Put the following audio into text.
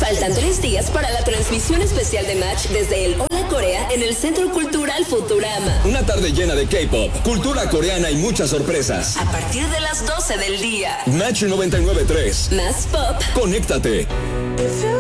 Faltan 3 días para la transmisión especial de Match desde el Hola Corea en el Centro Cultural Futurama. Una tarde llena de K-pop, cultura coreana y muchas sorpresas. A partir de las 12 del día. Match 99.3. Más pop. Conéctate.